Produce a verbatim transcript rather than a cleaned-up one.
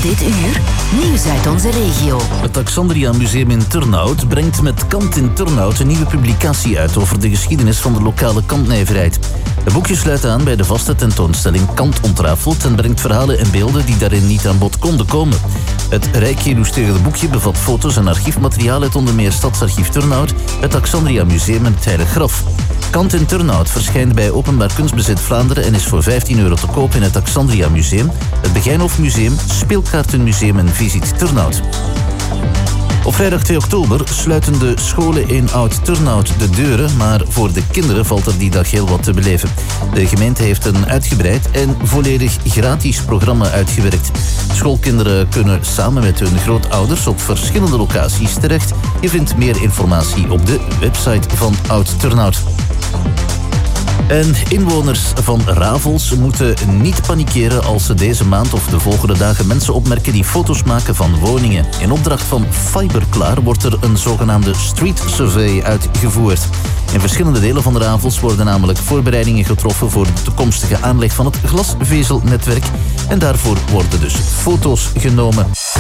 Dit uur, nieuws uit onze regio. Het Alexandria Museum in Turnhout brengt met Kant in Turnhout een nieuwe publicatie uit over de geschiedenis van de lokale kantnijverheid. Het boekje sluit aan bij de vaste tentoonstelling Kant ontrafeld en brengt verhalen en beelden die daarin niet aan bod konden komen. Het rijk geïllustreerde boekje bevat foto's en archiefmateriaal uit onder meer Stadsarchief Turnhout, het Alexandria Museum en het Heilig Graf. Kant in Turnhout verschijnt bij Openbaar Kunstbezit Vlaanderen en is voor vijftien euro te koop in het Alexandria Museum, het Begijnhof Museum, Speelkaartenmuseum en Visit Turnhout. Op vrijdag twee oktober sluiten de scholen in Oud-Turnhout de deuren, maar voor de kinderen valt er die dag heel wat te beleven. De gemeente heeft een uitgebreid en volledig gratis programma uitgewerkt. Schoolkinderen kunnen samen met hun grootouders op verschillende locaties terecht. Je vindt meer informatie op de website van Oud-Turnhout. En inwoners van Ravels moeten niet panikeren als ze deze maand of de volgende dagen mensen opmerken die foto's maken van woningen. In opdracht van Fiberklaar wordt er een zogenaamde street survey uitgevoerd. In verschillende delen van de Ravels worden namelijk voorbereidingen getroffen voor de toekomstige aanleg van het glasvezelnetwerk. En daarvoor worden dus foto's genomen.